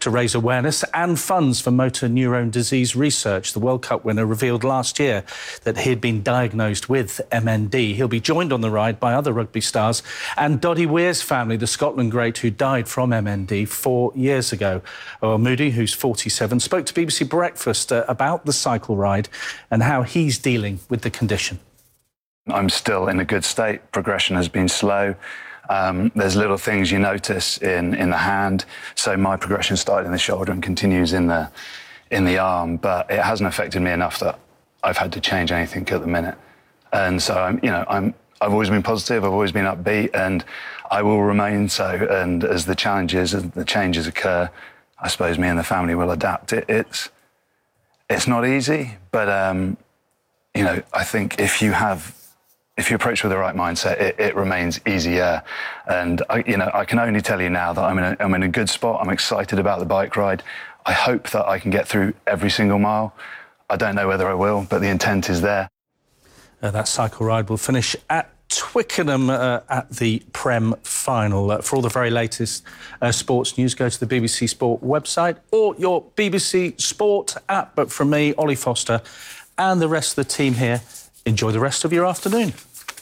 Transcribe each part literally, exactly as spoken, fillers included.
to raise awareness and funds for motor neurone disease research. The World Cup winner revealed last year that he had been diagnosed with M N D. He'll be joined on the ride by other rugby stars and Doddy Weir's family, the Scotland great who died from M N D four years ago. Well, Moody, who's forty-seven, spoke to B B C Breakfast uh, about the cycle ride and how he's dealing with the condition. I'm still in a good state. Progression has been slow. Um, there's little things you notice in, in the hand. So my progression started in the shoulder and continues in the in the arm, but it hasn't affected me enough that I've had to change anything at the minute. And so I'm, you know, I'm I've always been positive. I've always been upbeat, and I will remain so. And as the challenges and the changes occur, I suppose me and the family will adapt. It, it's it's not easy, but um, you know, I think if you have. If you approach with the right mindset, it, it remains easier. And I, you know, I can only tell you now that I'm in, a, I'm in a good spot. I'm excited about the bike ride. I hope that I can get through every single mile. I don't know whether I will, but the intent is there. Uh, that cycle ride will finish at Twickenham uh, at the Prem final. Uh, for all the very latest uh, sports news, go to the B B C Sport website or your B B C Sport app. But from me, Ollie Foster, and the rest of the team here, enjoy the rest of your afternoon.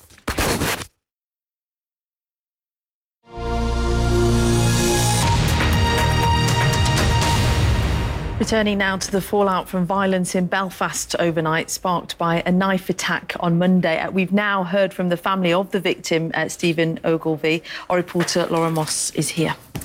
Returning now to the fallout from violence in Belfast overnight, sparked by a knife attack on Monday. Uh, we've now heard from the family of the victim, uh, Stephen Ogilvie. Our reporter Laura Moss is here.